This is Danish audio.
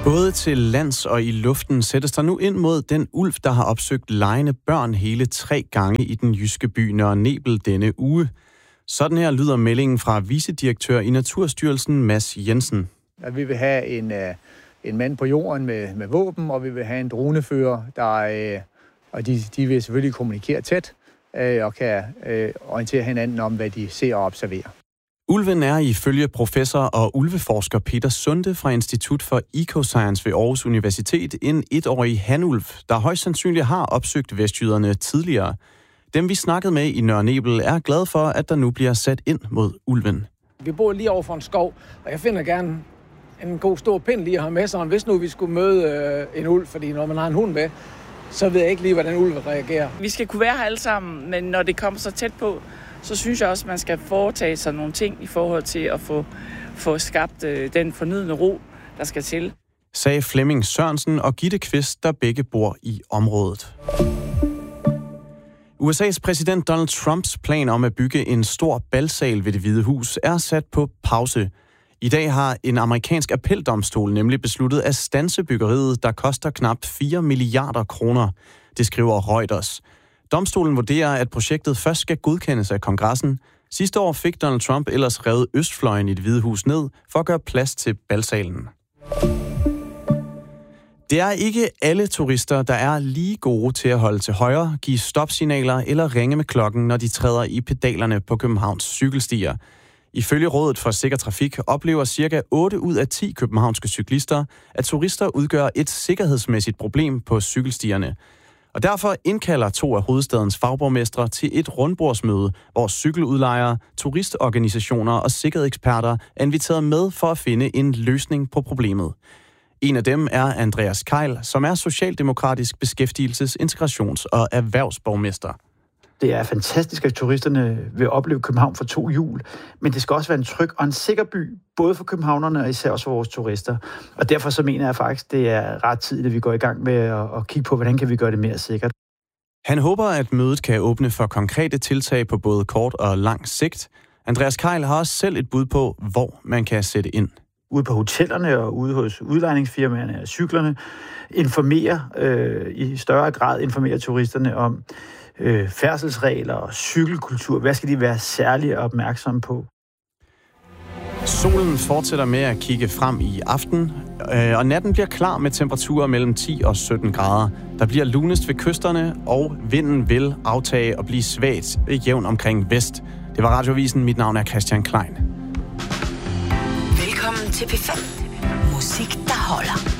Både til lands og i luften sættes der nu ind mod den ulv, der har opsøgt legende børn hele 3 gange i den jyske by Nørre Nebel denne uge. Sådan her lyder meldingen fra vicedirektør i Naturstyrelsen, Mads Jensen. At vi vil have en mand på jorden med våben, og vi vil have en dronefører, og de vil selvfølgelig kommunikere tæt og kan orientere hinanden om, hvad de ser og observerer. Ulven er ifølge professor og ulveforsker Peter Sunde fra Institut for Ecoscience ved Aarhus Universitet en 1-årig hanulv, der højst sandsynligt har opsøgt vestjyderne tidligere. Dem vi snakkede med i Nørre Nebel er glade for, at der nu bliver sat ind mod ulven. Vi bor lige over for en skov, og jeg finder gerne en god stor pind lige at have med sig. Hvis nu vi skulle møde en ulv, fordi når man har en hund med, så ved jeg ikke lige, hvordan ulven reagerer. Vi skal kunne være her alle sammen, men når det kommer så tæt på, så synes jeg også, at man skal foretage sig nogle ting i forhold til at få skabt den fornødne ro, der skal til. Sagde Flemming Sørensen og Gitte Kvist, der begge bor i området. USA's præsident Donald Trumps plan om at bygge en stor balsal ved Det Hvide Hus er sat på pause. I dag har en amerikansk appeldomstol nemlig besluttet at standse byggeriet, der koster knap 4 milliarder kroner. Det skriver Reuters. Domstolen vurderer, at projektet først skal godkendes af kongressen. Sidste år fik Donald Trump ellers revet østfløjen i Det Hvide Hus ned for at gøre plads til balsalen. Det er ikke alle turister, der er lige gode til at holde til højre, give stopsignaler eller ringe med klokken, når de træder i pedalerne på Københavns cykelstier. Ifølge Rådet for Sikker Trafik oplever ca. 8 ud af 10 københavnske cyklister, at turister udgør et sikkerhedsmæssigt problem på cykelstierne. Og derfor indkalder 2 af hovedstadens fagborgmestre til et rundbordsmøde, hvor cykeludlejere, turistorganisationer og sikkerhedseksperter er inviteret med for at finde en løsning på problemet. En af dem er Andreas Keil, som er socialdemokratisk beskæftigelses-, integrations- og erhvervsborgmester. Det er fantastisk, at turisterne vil opleve København for 2 hjul, men det skal også være en tryg og en sikker by, både for københavnerne og især også for vores turister. Og derfor så mener jeg faktisk, det er ret tid, at vi går i gang med at kigge på, hvordan kan vi gøre det mere sikkert. Han håber, at mødet kan åbne for konkrete tiltag på både kort og lang sigt. Andreas Keil har også selv et bud på, hvor man kan sætte ind. Ude på hotellerne og ude hos udlejningsfirmaerne og cyklerne, i større grad informere turisterne om færdselsregler og cykelkultur. Hvad skal de være særligt opmærksomme på? Solen fortsætter med at kigge frem i aften, og natten bliver klar med temperaturer mellem 10 og 17 grader. Der bliver lunest ved kysterne, og vinden vil aftage og blive svagt jævn omkring vest. Det var Radioavisen. Mit navn er Christian Klein. Velkommen til P5. Musik, der holder.